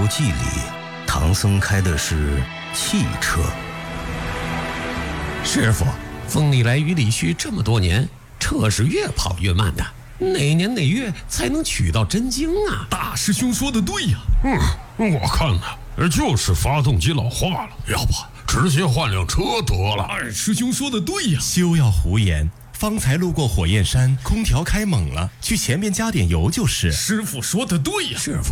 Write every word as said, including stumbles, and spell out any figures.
记》里，唐僧开的是汽车。 师傅，风里来雨里去这么多年，车是越跑越慢的，哪年哪月才能取到真经啊？ 大师兄说的对呀。 嗯，我看呢，就是发动机老化了，要不直接换辆车得了。 二师兄说的对呀。 休要胡言，方才路过火焰山，空调开猛了，去前面加点油就是。 师傅说的对呀。 师傅